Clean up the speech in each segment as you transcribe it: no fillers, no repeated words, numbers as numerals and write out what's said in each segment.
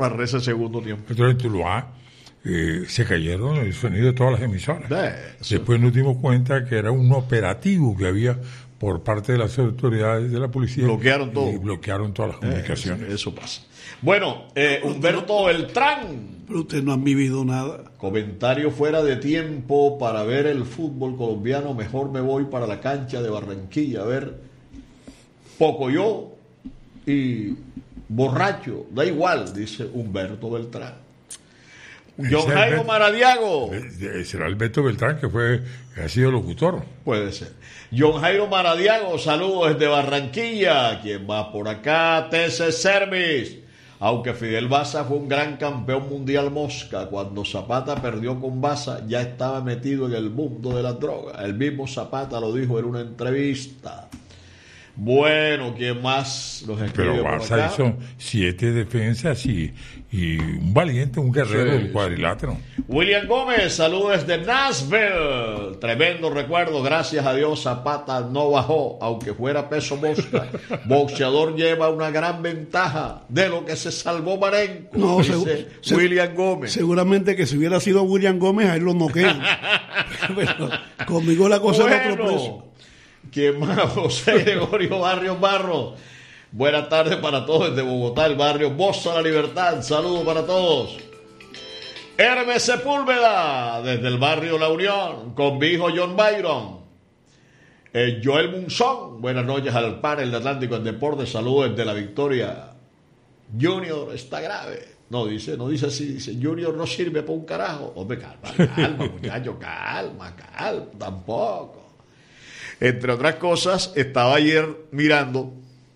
para ese segundo tiempo. Entonces en Tuluá se cayeron el sonido de todas las emisoras. Después nos dimos cuenta que era un operativo que había por parte de las autoridades de la policía. Bloquearon todo. Y bloquearon todas las comunicaciones. Eso pasa. Bueno, Humberto Beltrán. Pero ustedes no han vivido nada. Comentario fuera de tiempo para ver el fútbol colombiano. Mejor me voy para la cancha de Barranquilla a ver Pocoyo y borracho. Da igual, dice Humberto Beltrán. John Jairo Maradiago. Será el Beto Beltrán que ha sido locutor. Puede ser. John Jairo Maradiago, saludos desde Barranquilla. ¿Quién va por acá? TC Service. Aunque Fidel Baza fue un gran campeón mundial mosca, cuando Zapata perdió con Baza ya estaba metido en el mundo de las drogas. El mismo Zapata lo dijo en una entrevista. Bueno, ¿quién más nos escribe? Pero Barça hizo 7 defensas y un valiente, un guerrero del cuadrilátero. William Gómez, saludos desde Nashville. Tremendo recuerdo, gracias a Dios Zapata no bajó, aunque fuera peso mosca. Boxeador lleva una gran ventaja de lo que se salvó Marenco. No, dice William Gómez. Seguramente que si hubiera sido William Gómez, a él lo noquean. Pero conmigo la cosa es otro precio. ¿Quién más? José Gregorio Barrios Barros. Buenas tardes para todos desde Bogotá, el barrio Voz a la Libertad. Saludos para todos. Hermes Sepúlveda, desde el barrio La Unión, con mi hijo John Byron. Joel Munzón, buenas noches al panel de Atlántico en Deportes. Saludos desde La Victoria. Junior está grave. No dice así, dice Junior no sirve para un carajo. Hombre, calma, muchacho, calma, tampoco. Entre otras cosas, estaba ayer mirando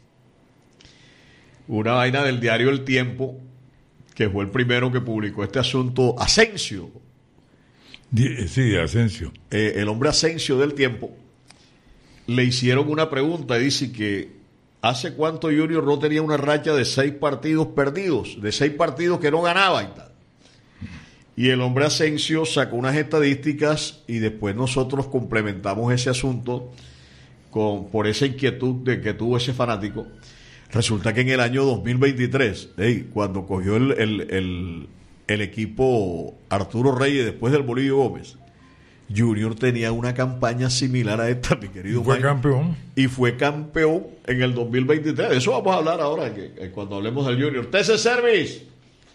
una vaina del diario El Tiempo, que fue el primero que publicó este asunto, Asensio. Sí, Asensio. El hombre Asensio del Tiempo, le hicieron una pregunta, dice que ¿hace cuánto Junior no tenía una racha de 6 partidos perdidos, de 6 partidos que no ganaba y tal? Y el hombre Asensio sacó unas estadísticas y después nosotros complementamos ese asunto por esa inquietud de que tuvo ese fanático. Resulta que en el año 2023, cuando cogió el equipo Arturo Reyes después del Bolillo Gómez, Junior tenía una campaña similar a esta, mi querido Mike. Fue campeón. Y fue campeón en el 2023. De eso vamos a hablar ahora, que cuando hablemos del Junior. TC Service.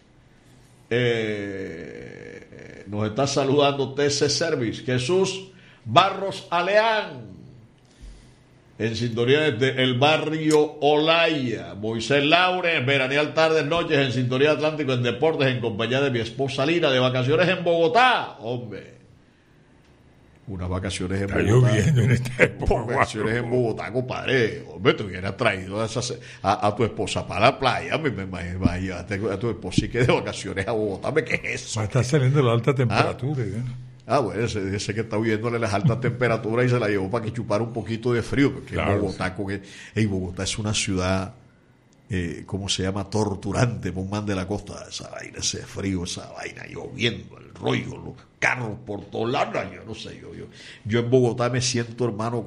Nos está saludando TC Service. Jesús Barros Aleán, en sintonía desde el barrio Olaya. Moisés Laure, veraneal tardes, noches en sintonía Atlántico en Deportes, en compañía de mi esposa Lina, de vacaciones en Bogotá. Hombre, unas vacaciones en está Bogotá. Lloviendo en esta época. Vacaciones en Bogotá, compadre. Hombre, te hubieras traído a tu esposa para la playa. Me imagino a tu esposa y que de vacaciones a Bogotá. ¿Qué es eso? Está saliendo la alta temperatura. Bueno, ese que está huyéndole las altas temperaturas y se la llevó para que chupara un poquito de frío, porque claro, Bogotá, sí. Bogotá es una ciudad, ¿cómo se llama? Torturante, por un man de la costa, esa vaina, ese frío, esa vaina, lloviendo, el rollo, los carros por todos lados, yo no sé, yo en Bogotá me siento, hermano,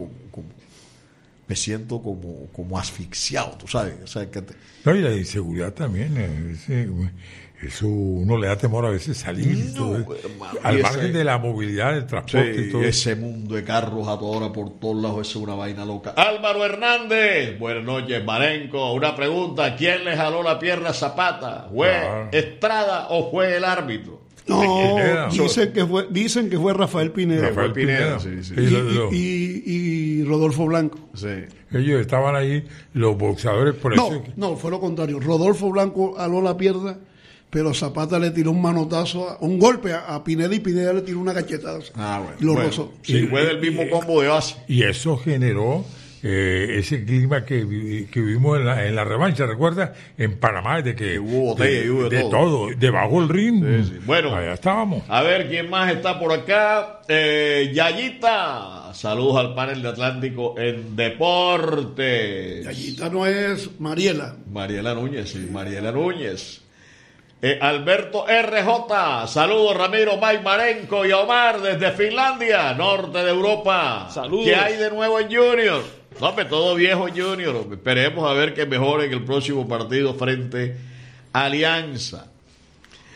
como asfixiado, tú sabes. No, y la inseguridad también, eso uno le da temor a veces salir, hermano, al margen de la movilidad, del transporte, sí, y todo ese mundo de carros a toda hora por todos lados, eso es una vaina loca. Álvaro Hernández, buenas noches, Marenco. Una pregunta: ¿quién le jaló la pierna a Zapata? ¿Fue Estrada o fue el árbitro? No, dicen que fue Rafael Pineda. Rafael Pineda, sí. Y Rodolfo Blanco. Sí. Ellos estaban ahí, los boxeadores, por eso. No, fue lo contrario. Rodolfo Blanco jaló la pierna, pero Zapata le tiró un manotazo, un golpe a Pineda, y Pineda le tiró una cachetada. Bueno. Y lo rozó. Sí, fue del mismo combo de base. Y eso generó ese clima que vivimos en la revancha, ¿recuerdas? En Panamá, de que hubo botella y hubo de todo, debajo del ring. Sí. Bueno, allá estábamos. A ver quién más está por acá. Yayita, saludos al panel de Atlántico en Deportes. Yayita no es Mariela Núñez, sí, Mariela Núñez. Alberto RJ, saludos Ramiro, Mike Marenco y Omar desde Finlandia, norte de Europa. Saludos. ¿Qué hay de nuevo en Junior? No, hombre, todo viejo en Junior. Esperemos a ver que mejore en el próximo partido frente a Alianza.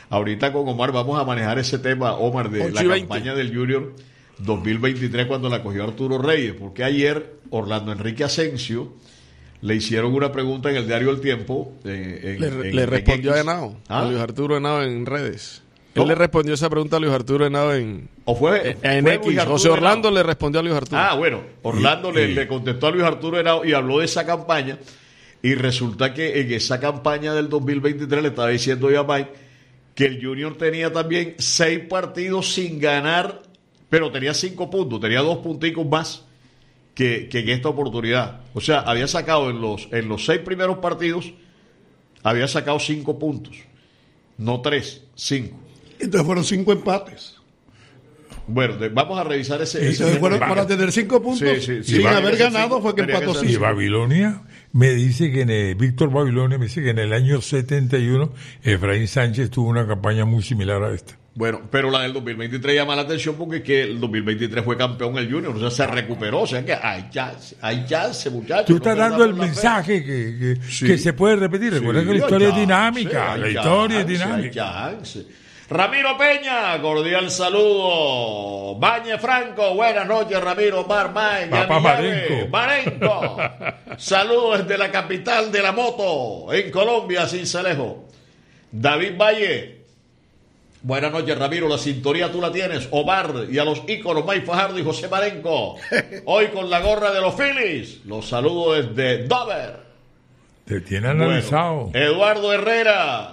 Ahorita con Omar vamos a manejar ese tema, Omar, de la campaña del Junior 2023 cuando la cogió Arturo Reyes, porque ayer Orlando Enrique Asensio le hicieron una pregunta en el diario El Tiempo. Le respondió a Henao, a Luis Arturo Henao en redes. Él le respondió esa pregunta a Luis Arturo Henao en X. José Orlando le respondió a Luis Arturo. Bueno, Orlando le contestó a Luis Arturo Henao y habló de esa campaña. Y resulta que en esa campaña del 2023 le estaba diciendo yo a Mike que el Junior tenía también 6 partidos sin ganar, pero tenía 5 puntos, tenía 2 punticos más que en esta oportunidad. O sea, había sacado en los 6 primeros partidos, había sacado 5 puntos. No 3, 5. Entonces fueron 5 empates. Bueno, vamos a revisar ese para tener 5 puntos sin haber ganado fue que empató 5. Y Babilonia me dice que Víctor Babilonia me dice que en el año 71 Efraín Sánchez tuvo una campaña muy similar a esta. Bueno, pero la del 2023 llama la atención porque es que el 2023 fue campeón el Junior, o sea, se recuperó, o sea que hay chance, muchachos. Tú estás dando el mensaje que se puede repetir. Recuerda que la historia es dinámica, la historia es dinámica. Ramiro Peña, cordial saludo. Bañe Franco, buenas noches, Ramiro, Omar, Mike, Papá Marenco. Saludos desde la capital de la moto, en Colombia, Sincelejo. David Valle, buenas noches, Ramiro, la sintonía tú la tienes. Omar y a los íconos Mike Fajardo y José Marenco. Hoy con la gorra de los Phillies. Los saludo desde Dover. Te tiene analizado. Eduardo Herrera.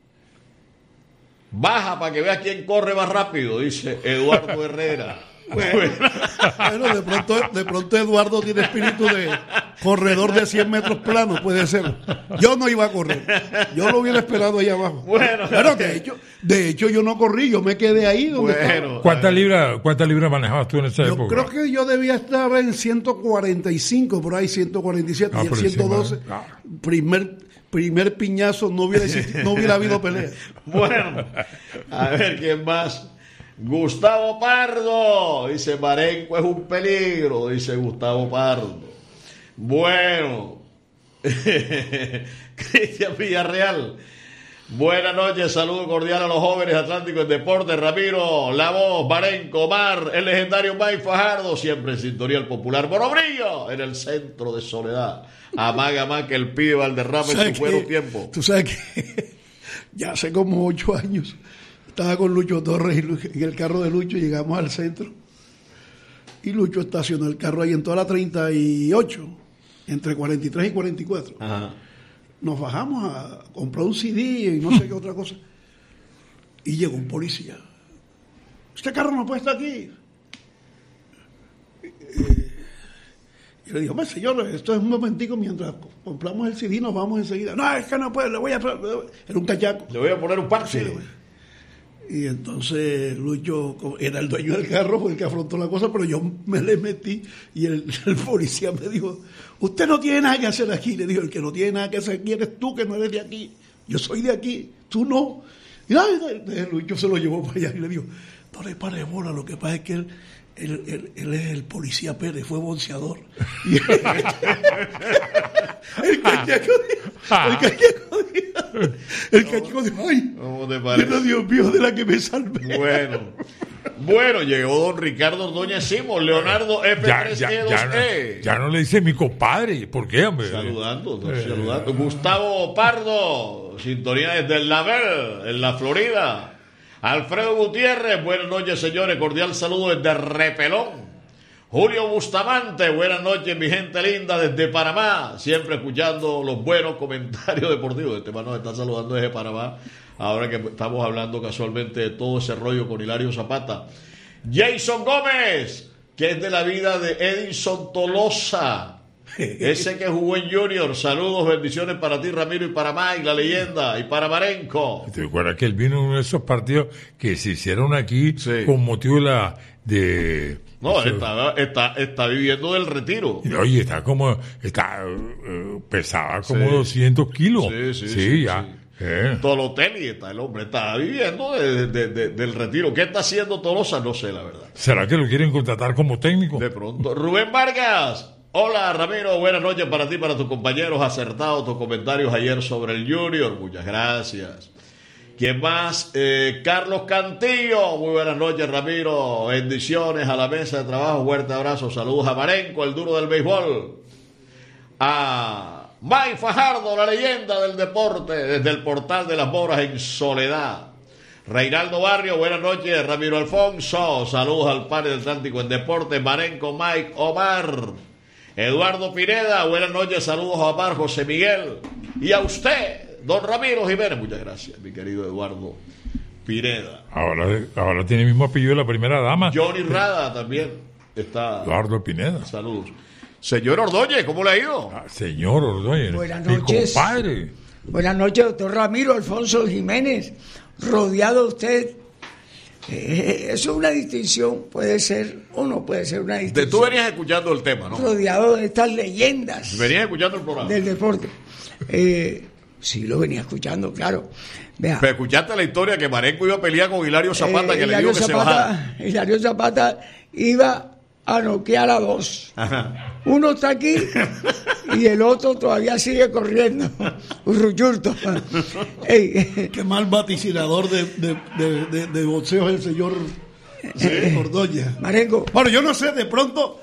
Baja para que veas quién corre más rápido, dice Eduardo Herrera. Bueno, de pronto Eduardo tiene espíritu de corredor de 100 metros plano, puede ser. Yo no iba a correr, yo lo hubiera esperado ahí abajo. Bueno, de hecho yo no corrí, yo me quedé ahí donde estaba. ¿Cuántas libras manejabas tú en esa época? Yo creo que yo debía estar en 145, por ahí 147, y el 112, primer piñazo, no hubiera habido pelea. Bueno, a ver quién más. Gustavo Pardo, dice Marenco es un peligro, dice Gustavo Pardo. Bueno, Cristian Villarreal, buenas noches, saludo cordial a los jóvenes atlánticos en deporte. Ramiro, La Voz, Marenco, Omar, el legendario Mike Fajardo, siempre en sintonía el popular Borobrillo, en el centro de Soledad. Amaga más que el pibe Valderrama en su buen tiempo. Tú sabes que ya hace como 8 años estaba con Lucho Torres y en el carro de Lucho llegamos al centro y Lucho estacionó el carro ahí en toda la 38, entre 43 y 44. Ajá. Nos bajamos a comprar un CD y no sé qué otra cosa y llegó un policía. Este carro no puede estar aquí. Y le digo, señor, esto es un momentico mientras compramos el CD nos vamos enseguida. No, es que no puede, era un cachaco. Le voy a poner un parche. Sí, y entonces Lucho era el dueño del carro, fue el que afrontó la cosa, pero yo me le metí y el policía me dijo, usted no tiene nada que hacer aquí. Le digo, el que no tiene nada que hacer aquí eres tú, que no eres de aquí. Yo soy de aquí, tú no. Y Lucho se lo llevó para allá y le dijo, no le pares bola, lo que pasa es que él es el policía Pérez, fue boxeador. Y el cachaco dijo, ay, ¿cómo te parece? Dios mío, de la que me salve. Bueno, llegó don Ricardo Ordóñez Simón, Leonardo F3E2E. Ya no le dice mi compadre, ¿por qué, hombre? Saludando. Gustavo Pardo, sintonía desde el Lavel, en la Florida. Alfredo Gutiérrez, buenas noches, señores, cordial saludo desde Repelón. Julio Bustamante, buenas noches, mi gente linda, desde Panamá, siempre escuchando los buenos comentarios deportivos. Este man nos está saludando desde Panamá, ahora que estamos hablando casualmente de todo ese rollo con Hilario Zapata. Jason Gómez, que es de la vida de Edison Tolosa, ese que jugó en Junior. Saludos, bendiciones para ti, Ramiro, y para Mike, la leyenda, y para Marenco. ¿Te acuerdas que él vino en uno de esos partidos que se hicieron aquí con motivo de No, está viviendo del retiro. Oye, pesaba como 200 kilos. Sí, ya. Tolotelli el hombre está viviendo del retiro. ¿Qué está haciendo Tolosa? No sé, la verdad. ¿Será que lo quieren contratar como técnico? De pronto. Rubén Vargas. Hola, Ramiro, buenas noches para ti, para tus compañeros. Acertados tus comentarios ayer sobre el Junior. Muchas gracias. ¿Quién más? Carlos Cantillo. Muy buenas noches, Ramiro. Bendiciones a la mesa de trabajo. Fuerte abrazo. Saludos a Marenco, el duro del béisbol. A May Fajardo, la leyenda del deporte, desde el Portal de las Moras en Soledad. Reinaldo Barrio, buenas noches. Ramiro Alfonso. Saludos al padre del Atlántico en deporte. Marenco, Mike, Omar. Eduardo Pineda, buenas noches. Saludos a Omar, José Miguel. Y a usted, don Ramiro Jiménez. Muchas gracias, mi querido Eduardo Pineda. Ahora tiene el mismo apellido de la primera dama. Johnny Rada también está. Eduardo Pineda. Saludos. Señor Ordóñez, ¿cómo le ha ido? Señor Ordóñez. Buenas noches. Mi compadre. Buenas noches, doctor Ramiro Alfonso Jiménez. Rodeado de usted. Eso es una distinción, puede ser o no puede ser una distinción. Tú venías escuchando el tema, ¿no? Rodeado de estas leyendas. Venías escuchando el programa. Del deporte. Sí, lo venía escuchando, claro. Vea. Pero escuchaste la historia que Marenco iba a pelear con Hilario Zapata, que le dijo que se bajara. Hilario Zapata iba a noquear a dos. Ajá. Uno está aquí y el otro todavía sigue corriendo. Urruchurto. Qué mal vaticinador de boxeo es el señor Ordóñez. Marenco. Bueno, yo no sé, de pronto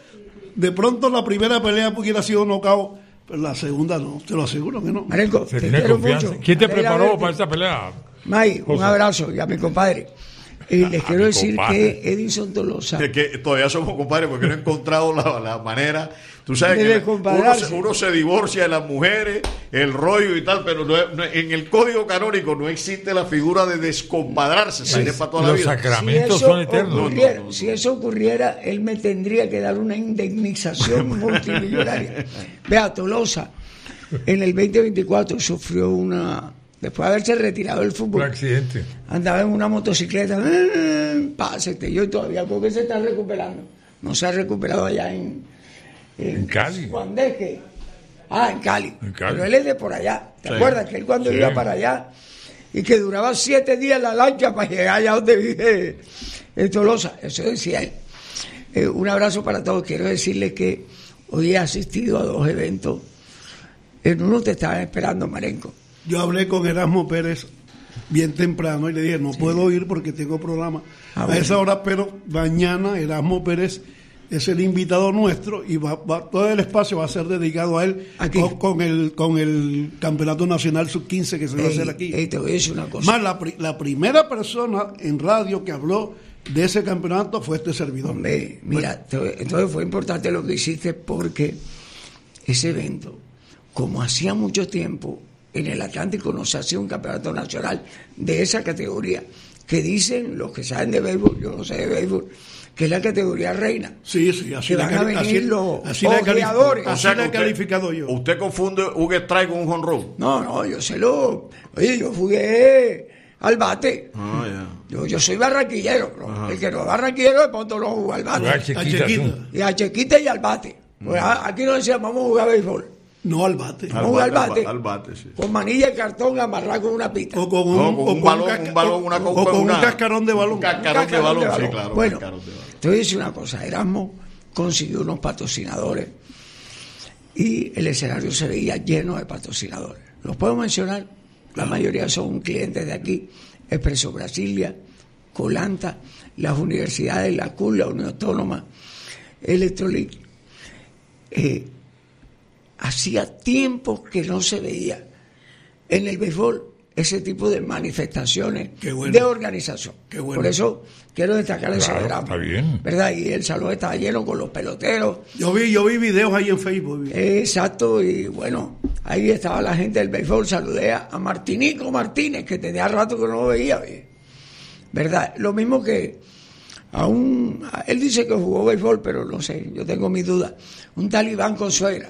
la primera pelea hubiera sido knockout, pero la segunda no, te lo aseguro que no. Marenco, te quiero mucho. ¿Quién te preparó para esta pelea? May, un abrazo y a mi compadre. Les quiero decir que Edison Tolosa. Que todavía somos compadres porque no he encontrado la manera. Tú sabes que uno se divorcia de las mujeres, el rollo y tal, pero en el código canónico no existe la figura de descompadrarse. Sí, para toda la vida. Los sacramentos son eternos. Si eso ocurriera, él me tendría que dar una indemnización multimillonaria. Vea, Tolosa, en el 2024 sufrió después de haberse retirado del fútbol, un accidente. Andaba en una motocicleta, pásate, yo todavía creo que se está recuperando. No se ha recuperado allá en Cali. ¿Cuándo es que? En Cali. Pero él es de por allá. ¿Te acuerdas que él cuando iba para allá y que duraba 7 días la lancha para llegar allá donde vive Tolosa? Eso decía él. Un abrazo para todos. Quiero decirles que hoy he asistido a 2 eventos. En uno te estaban esperando, Marenco. Yo hablé con Erasmo Pérez bien temprano y le dije, no puedo ir porque tengo programa a esa hora, pero mañana Erasmo Pérez es el invitado nuestro y todo el espacio va a ser dedicado a él con el Campeonato Nacional Sub-15 que se va a hacer aquí. Te voy a decir una cosa. Más la primera persona en radio que habló de ese campeonato fue este servidor. Hombre, mira, entonces fue importante lo que hiciste porque ese evento, como hacía mucho tiempo en el Atlántico no se hacía un campeonato nacional de esa categoría, que dicen los que saben de béisbol, yo no sé de béisbol, que es la categoría reina. Sí, así que van a venir los ojeadores. Así la he calificado yo. ¿Usted confunde un strike con un jonrón? No, yo yo jugué al bate. Yo soy barranquillero, ¿no? El que no es barranquillero de pronto no juega al bate. A Chequita y al bate. Pues aquí no decíamos vamos a jugar béisbol. No al bate. Al bate, sí. Con manilla de cartón amarrado con una pita. O con un cascarón de balón. Un cascarón de balón, sí, claro. Bueno, te voy a decir una cosa. Erasmo consiguió unos patrocinadores y el escenario se veía lleno de patrocinadores. Los puedo mencionar. La mayoría son clientes de aquí. Expreso Brasilia, Colanta, las universidades, la CUL, la Unión Autónoma, Electrolic. Hacía tiempo que no se veía en el béisbol ese tipo de manifestaciones de organización. Bueno. Por eso quiero destacar eso de Erasmo. Está bien. ¿Verdad? Y el salón estaba lleno con los peloteros. Yo vi videos ahí en Facebook. Exacto, y bueno, ahí estaba la gente del béisbol. Saludé a Martinico Martínez, que tenía rato que no lo veía. ¿Verdad? Lo mismo que él dice que jugó béisbol, pero no sé, yo tengo mis dudas. Un tal Iván Consuegra.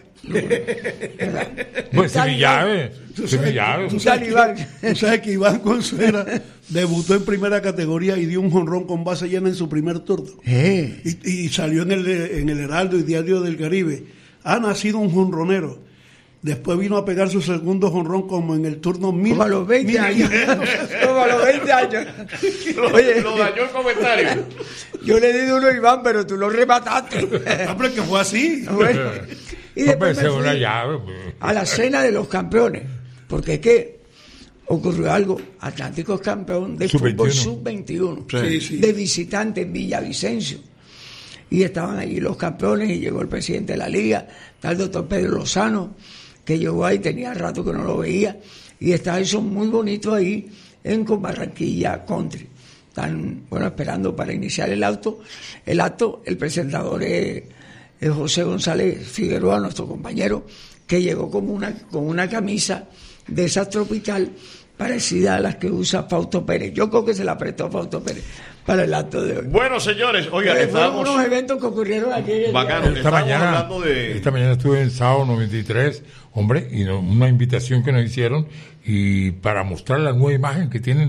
Pues Sevillave. Tú sabes que Iván Consuegra debutó en primera categoría y dio un jonrón con base llena en su primer turno. Y salió en el Heraldo y Diario del Caribe. Ha nacido un jonronero. Después vino a pegar su segundo jonrón como en el turno 1000. Como a los 20 años. Como a los 20 años. Oye, lo dañó el comentario. Yo le di uno a Iván, pero tú lo remataste. Hombre, que fue así. Bueno, y después me fui a la cena de los campeones. Porque es que ocurrió algo. Atlántico es campeón de fútbol sub-21, sí. de visitante en Villavicencio. Y estaban allí los campeones y llegó el presidente de la liga, está el doctor Pedro Lozano, que llegó ahí, tenía rato que no lo veía, y está eso muy bonito ahí en Barranquilla Country. Están, esperando para iniciar el acto. El presentador es José González Figueroa, nuestro compañero, que llegó con una camisa de esa tropical parecida a las que usa Fausto Pérez. Yo creo que se la prestó a Fausto Pérez para el acto de hoy. Bueno, señores, oigan, fueron unos eventos que ocurrieron aquí. Esta mañana estuve en Sábado 93, hombre, y una invitación que nos hicieron y para mostrar la nueva imagen que tienen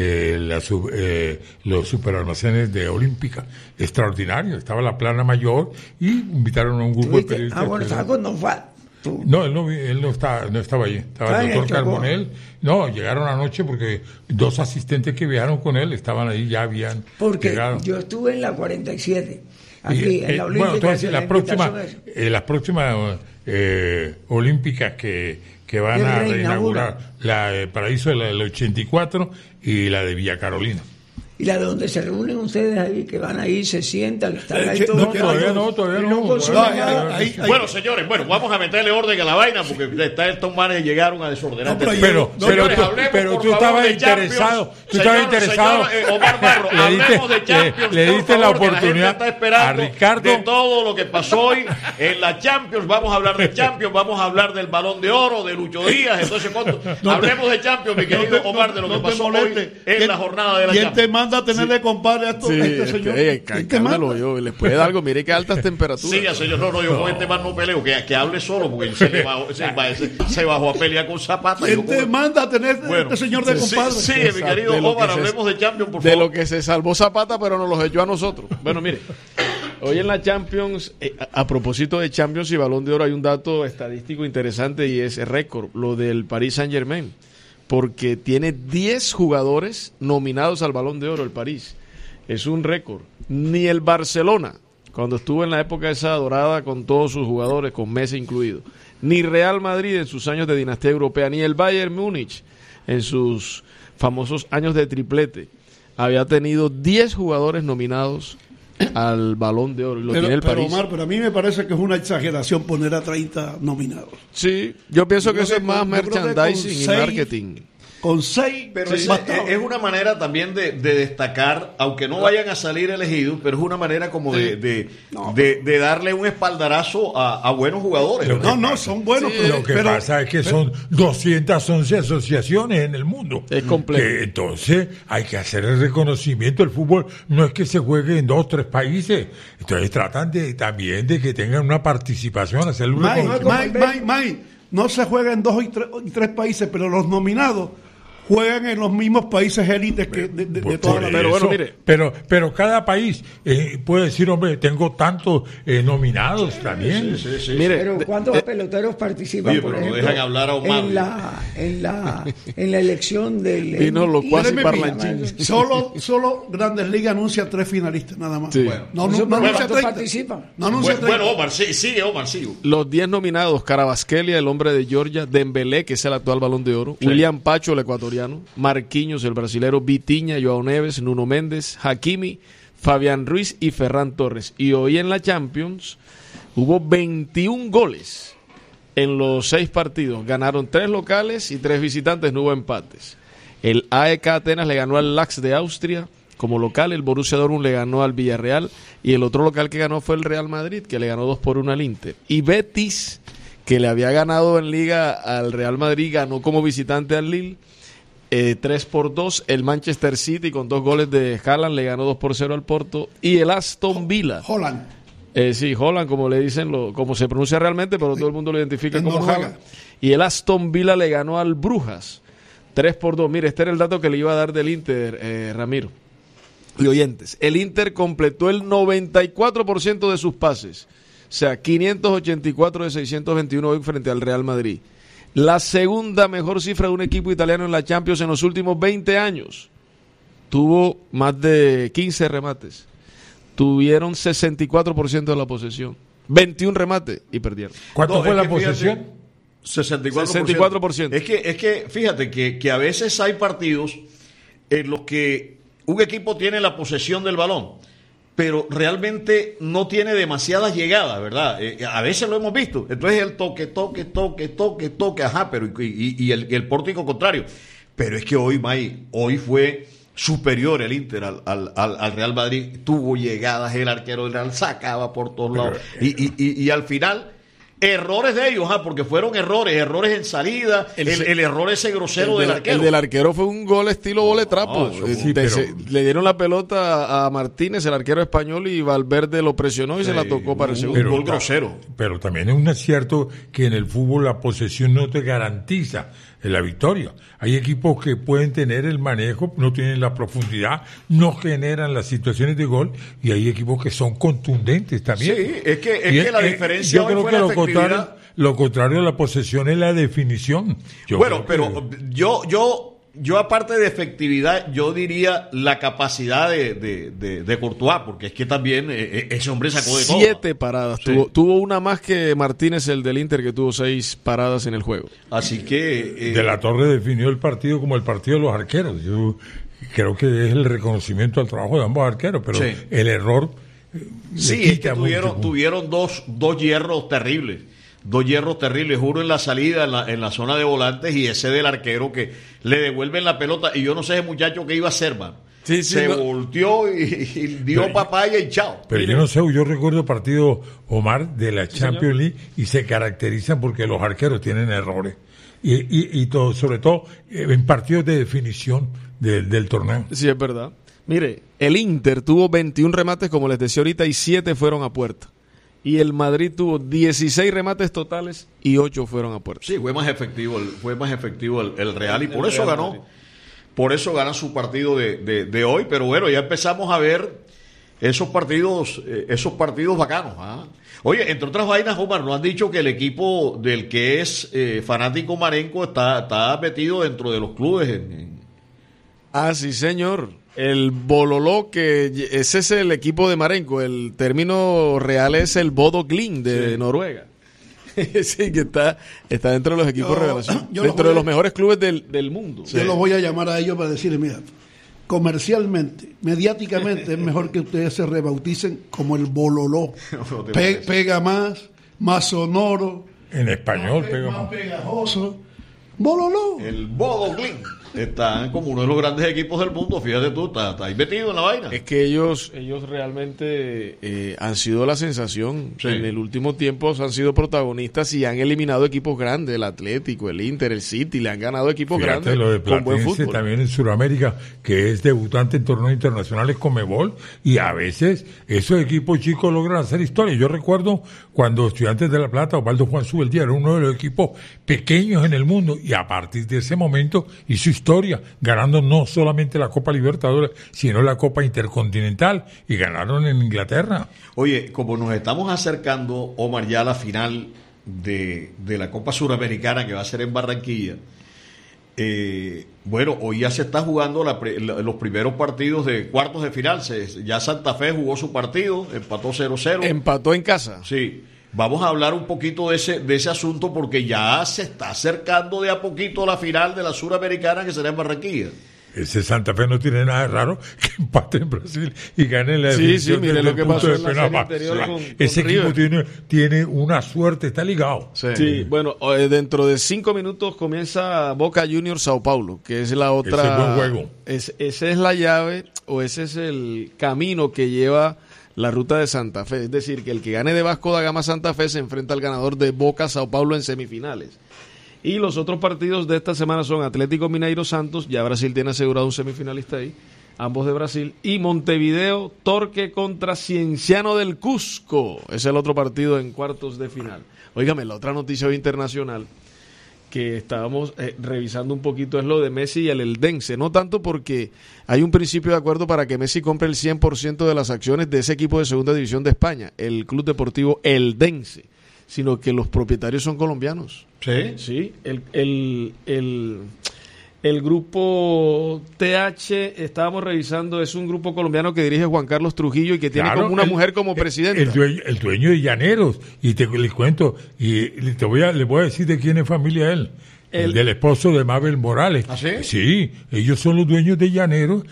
los superalmacenes de Olímpica. Extraordinario. Estaba la plana mayor y invitaron a un grupo de periodistas. ¿Estaba cuando fue? No, él no estaba allí. Estaba el doctor Carbonell. No, llegaron anoche porque 2 asistentes que viajaron con él estaban ahí, ya habían llegado. Yo estuve en la 47, aquí en la Olímpica. Bueno, entonces las próximas Olímpicas que van a reinaugurar, la de Paraíso del 84 y la de Villa Carolina. Y la de donde se reúnen ustedes ahí, que van ahí, se sientan, están ahí todos. Todavía no. Bueno, señores, vamos a meterle orden a la vaina porque estos manes llegaron a desordenar. Pero tú estabas interesado. Omar Barro, hablemos de Champions. Le diste la oportunidad a Ricardo de todo lo que pasó hoy en la Champions. Vamos a hablar de Champions, vamos a hablar del Balón de Oro, de Lucho Díaz. Entonces, hablemos de Champions, mi querido Omar, de lo que pasó hoy en la jornada de la Champions. A tenerle compadre a este señor. Cálmalo, yo les puede dar algo. Mire que altas temperaturas. Sí, señor, yo con este man no peleo, que hable solo porque se bajó a pelear con Zapata. ¿Quién te manda a tener este señor de compadre? Sí, mi querido Omar, hablemos de Champions, por favor. De lo que se salvó Zapata, pero nos los echó a nosotros. Bueno, mire, hoy en la Champions, a propósito de Champions y Balón de Oro, hay un dato estadístico interesante y es récord, lo del Paris Saint-Germain. Porque tiene 10 jugadores nominados al Balón de Oro, el París. Es un récord. Ni el Barcelona, cuando estuvo en la época esa dorada con todos sus jugadores, con Messi incluido, ni Real Madrid en sus años de dinastía europea, ni el Bayern Múnich en sus famosos años de triplete, había tenido 10 jugadores nominados al Balón de Oro y tiene el París. Omar, pero a mí me parece que es una exageración poner a 30 nominados. Sí, yo pienso que eso es más merchandising y marketing. Con 6, pero es una manera también de destacar, aunque no vayan a salir elegidos, pero es una manera como de darle un espaldarazo a buenos jugadores. Son buenos. Sí, lo que pasa es que son 211 asociaciones en el mundo. Es complejo. Entonces hay que hacer el reconocimiento. El fútbol no es que se juegue en 2 o 3 países. Entonces tratan también de que tengan una participación, hacer un reconocimiento. No se juega en 2 y 3 países, pero los nominados juegan en los mismos países élites que de toda la vida. Pero bueno, mire, pero cada país puede decir, hombre, tengo tantos nominados también. Sí. Mire, pero ¿cuántos peloteros participan, por ejemplo, dejan hablar a Omar, en la elección del... Y no lo cuasi parlanchín. Solo Grandes Ligas anuncia 3 finalistas, nada más. Sí. ¿Cuántos participan? Bueno, Omar, sigue. Los 10 nominados: Carabasquelia, el hombre de Georgia; Dembélé, que es el actual Balón de Oro; William Pacho, el ecuatoriano; Marquinhos, el brasilero; Vitinha, Joao Neves, Nuno Méndez, Hakimi, Fabián Ruiz y Ferran Torres. Y hoy en la Champions hubo 21 goles en los 6 partidos. Ganaron 3 locales y 3 visitantes, no hubo empates. El AEK Atenas le ganó al Lax de Austria como local, el Borussia Dortmund le ganó al Villarreal y el otro local que ganó fue el Real Madrid, que le ganó 2-1 al Inter. Y Betis, que le había ganado en Liga al Real Madrid, ganó como visitante al Lille 3-2. El Manchester City, con 2 goles de Haaland, le ganó 2-0 al Porto. Y el Aston Villa. Holland. Sí, Holland, como le dicen, como se pronuncia realmente, pero todo el mundo lo identifica como Haaland. Y el Aston Villa le ganó al Brujas 3-2. Mire, este era el dato que le iba a dar del Inter, Ramiro y oyentes. El Inter completó el 94% de sus pases, o sea, 584 de 621 hoy frente al Real Madrid. La segunda mejor cifra de un equipo italiano en la Champions en los últimos 20 años. Tuvo más de 15 remates. Tuvieron 64% de la posesión. 21 remates y perdieron. ¿Cuánto fue la posesión? 64%. Es que fíjate que a veces hay partidos en los que un equipo tiene la posesión del balón, pero realmente no tiene demasiadas llegadas, ¿verdad? A veces lo hemos visto. Entonces el toque, ajá, pero y el pórtico contrario. Pero es que hoy fue superior el Inter al Real Madrid. Tuvo llegadas, el arquero del Real sacaba por todos lados. Y al final, errores de ellos, porque fueron errores en salida, el error ese grosero del arquero. El del arquero fue un gol estilo boletrapo. Le dieron la pelota a Martínez, el arquero español, y Valverde lo presionó y se la tocó para el segundo. Un gol grosero. Pero también es un acierto que en el fútbol la posesión no te garantiza la victoria. Hay equipos que pueden tener el manejo, no tienen la profundidad, no generan las situaciones de gol, y hay equipos que son contundentes también. Sí, es que la diferencia hoy fue la efectividad. Lo contrario a la posesión es la definición. Yo aparte de efectividad, yo diría la capacidad de Courtois, porque es que también ese hombre sacó de todo. 7 paradas. Sí. Tuvo una más que Martínez, el del Inter, que tuvo 6 paradas en el juego. Así que... De la Torre definió el partido como el partido de los arqueros. Yo creo que es el reconocimiento al trabajo de ambos arqueros, pero el error... Sí, es que tuvieron dos hierros terribles. 2 hierros terribles, uno en la salida, en la zona de volantes, y ese del arquero que le devuelven la pelota, y yo no sé ese muchacho qué iba a hacer, man. Se volteó y dio papaya y chao. Pero yo no sé, yo recuerdo partidos, Omar, de la Champions League, y se caracterizan porque los arqueros tienen errores. Y todo, sobre todo en partidos de definición del torneo. Sí, es verdad. Mire, el Inter tuvo 21 remates, como les decía ahorita, y 7 fueron a puerta. Y el Madrid tuvo 16 remates totales y 8 fueron a puerta. Sí, fue más efectivo el Real, y por eso ganó. Por eso gana su partido de hoy. Pero bueno, ya empezamos a ver esos partidos bacanos. Oye, entre otras vainas, Omar, nos han dicho que el equipo del que es fanático Marenco está metido dentro de los clubes. Sí, señor. El Bololó, que ese es el equipo de Marenco. El término real es el Bodo Glimt de Noruega. Sí, que está dentro de los equipos revelación. Dentro de los mejores clubes del mundo. Yo los voy a llamar a ellos para decirles, mira, comercialmente, mediáticamente, es mejor que ustedes se rebauticen como el Bololó. Pega más sonoro. En español pega más pegajoso. Bololó. El Bodo Glimt. Están como uno de los grandes equipos del mundo, fíjate tú, está ahí metido en la vaina. Es que ellos realmente han sido la sensación. Sí. En el último tiempo han sido protagonistas y han eliminado equipos grandes, el Atlético, el Inter, el City, le han ganado equipos grandes lo de con buen fútbol. También en Sudamérica, que es debutante en torneos internacionales Conmebol, y a veces esos equipos chicos logran hacer historia. Yo recuerdo cuando Estudiantes de La Plata, Osvaldo Juan Subeldía era uno de los equipos pequeños en el mundo, y a partir de ese momento hizo historia, ganando no solamente la Copa Libertadores, sino la Copa Intercontinental, y ganaron en Inglaterra. Oye, como nos estamos acercando, Omar, ya a la final de la Copa Suramericana, que va a ser en Barranquilla, bueno, hoy ya se está jugando los primeros partidos de cuartos de final. Ya Santa Fe jugó su partido, empató 0-0. Empató en casa. Sí. Vamos a hablar un poquito de ese asunto, porque ya se está acercando de a poquito la final de la Suramericana, que será en Barranquilla. Ese Santa Fe no tiene nada de raro que empate en Brasil y gane la definición. Sí, mire lo que pasó en la serie anterior con ese equipo tiene una suerte, está ligado. Sí, bueno, dentro de 5 minutos comienza Boca Juniors Sao Paulo, que es la otra. Ese es buen juego. Esa es la llave, o ese es el camino que lleva la ruta de Santa Fe. Es decir, que el que gane de Vasco da Gama Santa Fe se enfrenta al ganador de Boca Sao Paulo en semifinales. Y los otros partidos de esta semana son Atlético Mineiro Santos, ya Brasil tiene asegurado un semifinalista ahí, ambos de Brasil, y Montevideo Torque contra Cienciano del Cusco, es el otro partido en cuartos de final. Óigame, la otra noticia internacional que estábamos revisando un poquito es lo de Messi y el Eldense, no tanto porque hay un principio de acuerdo para que Messi compre el 100% de las acciones de ese equipo de segunda división de España, el Club Deportivo Eldense, sino que los propietarios son colombianos. Sí. Sí, El grupo TH, estábamos revisando, es un grupo colombiano que dirige Juan Carlos Trujillo y que tiene como una mujer como presidenta. El dueño de Llaneros, y les cuento, y le voy a decir de quién es familia él. El del esposo de Mabel Morales. ¿Ah, sí? Sí, ellos son los dueños de Llaneros